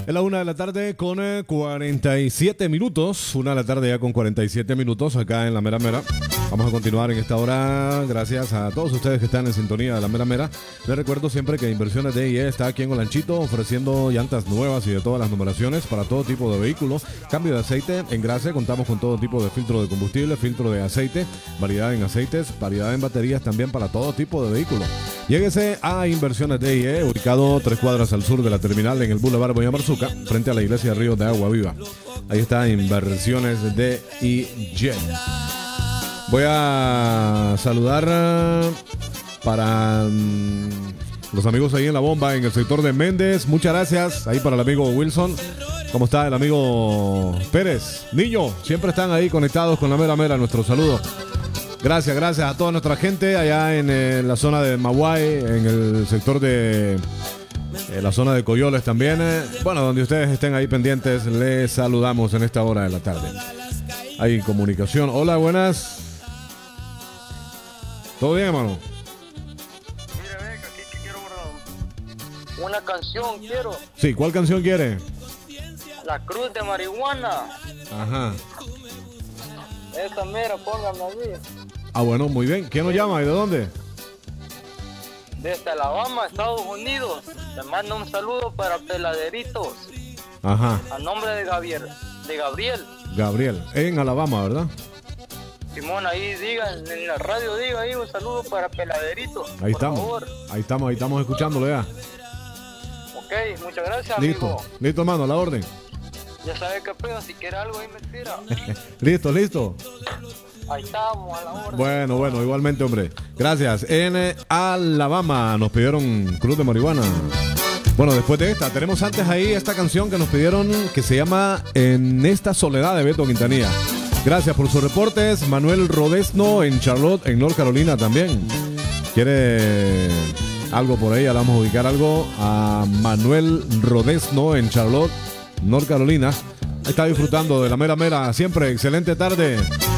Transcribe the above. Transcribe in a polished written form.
Es la 1 de la tarde con 47 minutos. 1 de la tarde ya con 47 minutos acá en La Mera Mera. Vamos a continuar en esta hora. Gracias a todos ustedes que están en sintonía de La Mera Mera. Les recuerdo siempre que Inversiones DIE está aquí en Olanchito ofreciendo llantas nuevas y de todas las numeraciones para todo tipo de vehículos. Cambio de aceite, engrase, contamos con todo tipo de filtro de combustible, filtro de aceite, variedad en aceites, variedad en baterías también para todo tipo de vehículos. Lléguese a Inversiones DIE, ubicado 3 cuadras al sur de la terminal en el Boulevard Boyamarzuca, frente a la iglesia Río de Agua Viva. Ahí está Inversiones DIE. Voy a saludar para los amigos ahí en La Bomba, en el sector de Méndez. Muchas gracias ahí para el amigo Wilson. ¿Cómo está el amigo Pérez? Niño, siempre están ahí conectados con La Mera Mera. Nuestro saludo. Gracias a toda nuestra gente allá en la zona de Maguay, en el sector de la zona de Coyoles también. Bueno, donde ustedes estén ahí pendientes, les saludamos en esta hora de la tarde. Hay comunicación. Hola, buenas. ¿Todo bien, hermano? Mire, venga, aquí quiero una canción, quiero. Sí, ¿cuál canción quiere? La Cruz de Marihuana. Ajá. Esa mera, póngame a mí. Ah, bueno, muy bien. ¿Quién nos llama y de dónde? Desde Alabama, Estados Unidos. Te mando un saludo para Peladeritos. Ajá. A nombre de Gabriel. Gabriel, en Alabama, ¿verdad? Simón, ahí diga, en la radio diga ahí un saludo para Peladeritos. Ahí por estamos. favor. Ahí estamos escuchándolo ya. Ok, muchas gracias, Listo, amigo. listo, hermano, a la orden. Ya sabe qué pedo, si quiere algo ahí me tira. Listo. Ahí estamos, a la orden. Bueno, igualmente, hombre. Gracias. En Alabama nos pidieron Cruz de Marihuana. Bueno, después de esta, tenemos antes ahí esta canción que nos pidieron que se llama En esta soledad de Beto Quintanilla. Gracias por sus reportes. Manuel Rodesno en Charlotte, en North Carolina también. ¿Quiere algo por ahí? Ahora vamos a ubicar algo a Manuel Rodesno en Charlotte, North Carolina. Está disfrutando de La Mera Mera. Siempre excelente tarde.